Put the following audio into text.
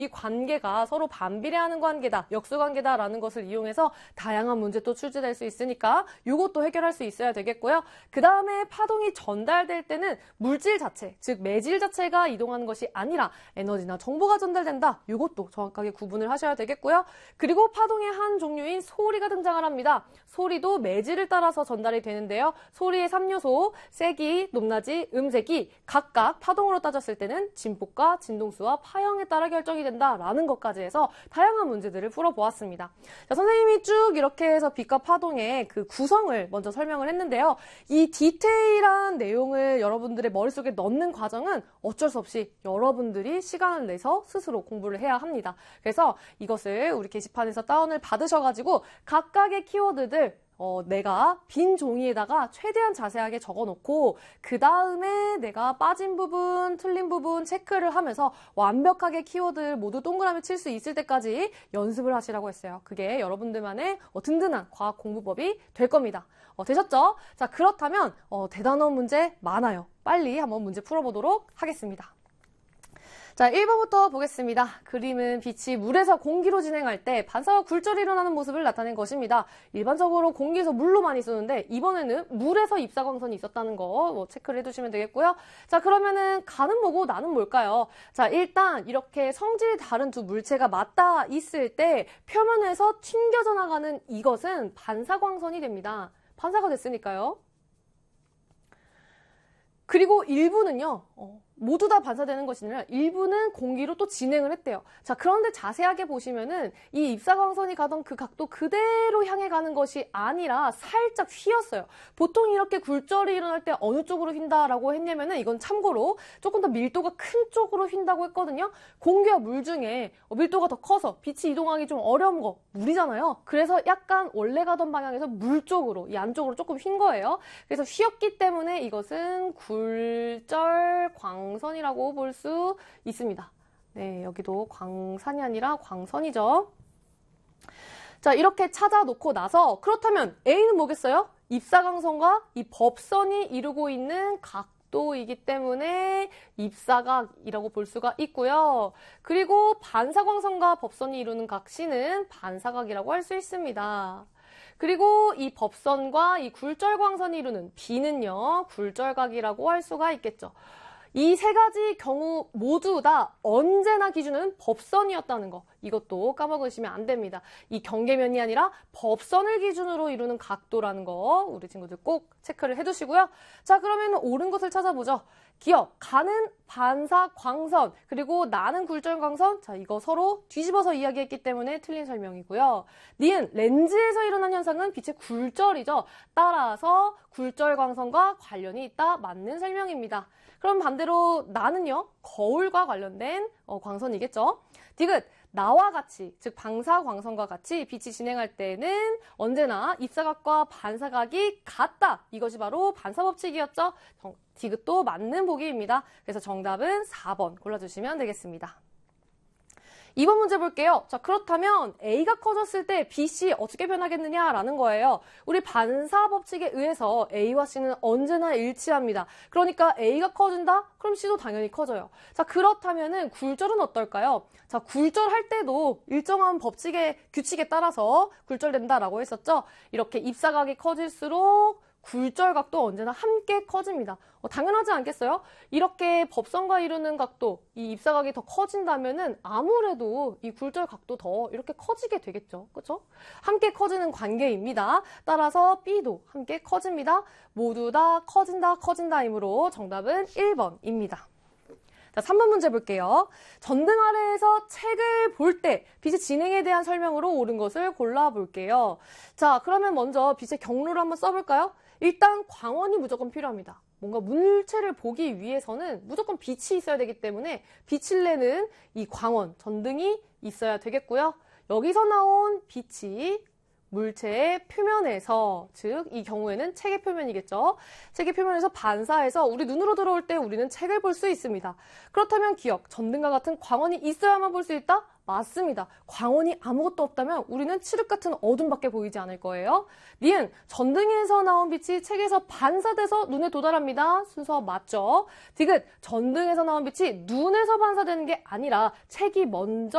이 관계가 서로 반비례하는 관계다, 역수관계다라는 것을 이용해서 다양한 문제 또 출제될 수 있으니까 이것도 해결할 수 있어야 되겠고요. 그 다음에 파동이 전달될 때는 물질 자체, 즉 매질 자체가 이동하는 것이 아니라 에너지나 정보가 전달된다. 이것도 정확하게 구분을 하셔야 되겠고요. 그리고 파동의 한 종류인 소리가 등장을 합니다. 소리도 매질을 따라서 전달이 되는데요. 소리의 3요소, 세기, 높낮이, 음색이 각각 파동으로 따졌을 때는 진폭과 진동수와 파형에 따라 결정이 된다라는 것까지 해서 다양한 문제들을 풀어보았습니다. 자, 선생님이 쭉 이렇게 해서 빛과 파동의 그 구성을 먼저 설명을 했는데요. 이 디테일한 내용을 여러분들의 머릿속에 넣는 과정은 어쩔 수 없이 여러분들이 시간을 내서 스스로 공부를 해야 합니다. 그래서 이것을 우리 게시판에서 다운을 받으셔가지고 각각의 키워드들 내가 빈 종이에다가 최대한 자세하게 적어놓고 그 다음에 내가 빠진 부분, 틀린 부분 체크를 하면서 완벽하게 키워드를 모두 동그라미 칠 수 있을 때까지 연습을 하시라고 했어요. 그게 여러분들만의 든든한 과학 공부법이 될 겁니다. 되셨죠? 자, 그렇다면 대단원 문제 많아요. 빨리 한번 문제 풀어보도록 하겠습니다. 자, 1번부터 보겠습니다. 그림은 빛이 물에서 공기로 진행할 때 반사와 굴절이 일어나는 모습을 나타낸 것입니다. 일반적으로 공기에서 물로 많이 쏘는데 이번에는 물에서 입사광선이 있었다는 거 체크를 해두시면 되겠고요. 자, 그러면은 가는 뭐고 나는 뭘까요? 자, 일단 이렇게 성질이 다른 두 물체가 맞닿아 있을 때 표면에서 튕겨져 나가는 이것은 반사광선이 됩니다. 반사가 됐으니까요. 그리고 일부는요, 모두 다 반사되는 것이 아니라 일부는 공기로 또 진행을 했대요. 자, 그런데 자세하게 보시면은 이 입사광선이 가던 그 각도 그대로 향해 가는 것이 아니라 살짝 휘었어요. 보통 이렇게 굴절이 일어날 때 어느 쪽으로 휜다라고 했냐면은 이건 참고로 조금 더 밀도가 큰 쪽으로 휜다고 했거든요. 공기와 물 중에 밀도가 더 커서 빛이 이동하기 좀 어려운 거 물이잖아요. 그래서 약간 원래 가던 방향에서 물 쪽으로, 이 안쪽으로 조금 휜 거예요. 그래서 휘었기 때문에 이것은 굴절 광선이라고 볼 수 있습니다. 네, 여기도 광산이 아니라 광선이죠. 자, 이렇게 찾아놓고 나서 그렇다면 A는 뭐겠어요? 입사광선과 이 법선이 이루고 있는 각도이기 때문에 입사각이라고 볼 수가 있고요. 그리고 반사광선과 법선이 이루는 각 C는 반사각이라고 할 수 있습니다. 그리고 이 법선과 이 굴절광선이 이루는 B는요, 굴절각이라고 할 수가 있겠죠. 이 세 가지 경우 모두 다 언제나 기준은 법선이었다는 거. 이것도 까먹으시면 안 됩니다. 이 경계면이 아니라 법선을 기준으로 이루는 각도라는 거 우리 친구들 꼭 체크를 해두시고요. 자, 그러면 옳은 것을 찾아보죠. 기억, 가는 반사광선, 그리고 나는 굴절광선. 자, 이거 서로 뒤집어서 이야기했기 때문에 틀린 설명이고요. 니은, 렌즈에서 일어난 현상은 빛의 굴절이죠. 따라서 굴절광선과 관련이 있다. 맞는 설명입니다. 그럼 반대로 나는요, 거울과 관련된 광선이겠죠. 디귿, 나와 같이, 즉 방사광선과 같이 빛이 진행할 때는 언제나 입사각과 반사각이 같다. 이것이 바로 반사법칙이었죠. 디귿도 맞는 보기입니다. 그래서 정답은 4번 골라주시면 되겠습니다. 2번 문제 볼게요. 자, 그렇다면 A가 커졌을 때 BC 어떻게 변하겠느냐라는 거예요. 우리 반사 법칙에 의해서 A와 C는 언제나 일치합니다. 그러니까 A가 커진다? 그럼 C도 당연히 커져요. 자, 그렇다면은 굴절은 어떨까요? 자, 굴절할 때도 일정한 법칙의 규칙에 따라서 굴절된다라고 했었죠. 이렇게 입사각이 커질수록 굴절각도 언제나 함께 커집니다. 당연하지 않겠어요? 이렇게 법선과 이루는 각도, 이 입사각이 더 커진다면은 아무래도 이 굴절각도 더 이렇게 커지게 되겠죠. 그렇죠? 함께 커지는 관계입니다. 따라서 B도 함께 커집니다. 모두 다 커진다이므로 정답은 1번입니다. 자, 3번 문제 볼게요. 전등 아래에서 책을 볼 때 빛의 진행에 대한 설명으로 옳은 것을 골라볼게요. 자, 그러면 먼저 빛의 경로를 한번 써볼까요? 일단 광원이 무조건 필요합니다. 뭔가 물체를 보기 위해서는 무조건 빛이 있어야 되기 때문에 빛을 내는 이 광원, 전등이 있어야 되겠고요. 여기서 나온 빛이 물체의 표면에서, 즉 이 경우에는 책의 표면이겠죠. 책의 표면에서 반사해서 우리 눈으로 들어올 때 우리는 책을 볼 수 있습니다. 그렇다면 기억, 전등과 같은 광원이 있어야만 볼 수 있다? 맞습니다. 광원이 아무것도 없다면 우리는 칠흑 같은 어둠밖에 보이지 않을 거예요. 니은, 전등에서 나온 빛이 책에서 반사돼서 눈에 도달합니다. 순서 맞죠? 디귿, 전등에서 나온 빛이 눈에서 반사되는 게 아니라 책이 먼저